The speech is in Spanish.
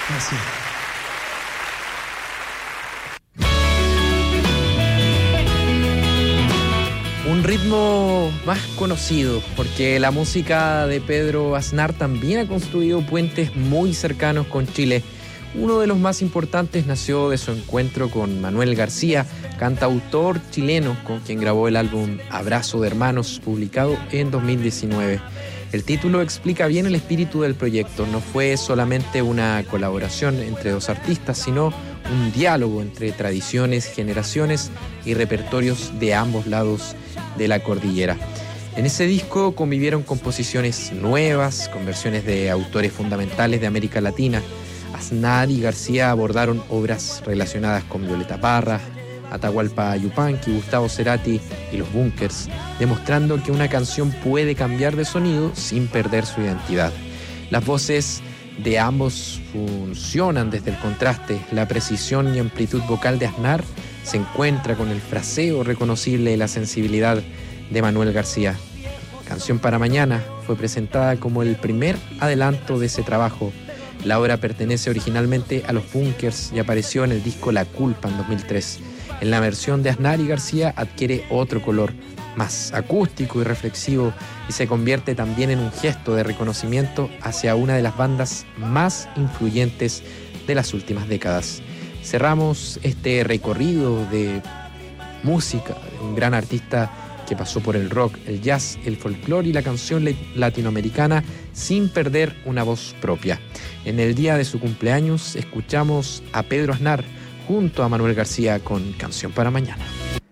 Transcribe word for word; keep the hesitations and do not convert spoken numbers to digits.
Gracias. Un ritmo más conocido, porque la música de Pedro Aznar también ha construido puentes muy cercanos con Chile. Uno de los más importantes nació de su encuentro con Manuel García, cantautor chileno con quien grabó el álbum Abrazo de Hermanos, publicado en dos mil diecinueve. El título explica bien el espíritu del proyecto. No fue solamente una colaboración entre dos artistas, sino un diálogo entre tradiciones, generaciones y repertorios de ambos lados de la cordillera. En ese disco convivieron composiciones nuevas, con versiones de autores fundamentales de América Latina. Aznar y García abordaron obras relacionadas con Violeta Parra, Atahualpa Yupanqui, Gustavo Cerati y Los Bunkers, demostrando que una canción puede cambiar de sonido sin perder su identidad. Las voces de ambos funcionan desde el contraste. La precisión y amplitud vocal de Aznar se encuentra con el fraseo reconocible y la sensibilidad de Manuel García. Canción para Mañana fue presentada como el primer adelanto de ese trabajo. La obra pertenece originalmente a Los Bunkers y apareció en el disco La Culpa en dos mil tres. En la versión de Aznar y García adquiere otro color, más acústico y reflexivo, y se convierte también en un gesto de reconocimiento hacia una de las bandas más influyentes de las últimas décadas. Cerramos este recorrido de música de un gran artista que pasó por el rock, el jazz, el folclore y la canción latinoamericana sin perder una voz propia. En el día de su cumpleaños escuchamos a Pedro Aznar junto a Manuel García con Canción para Mañana.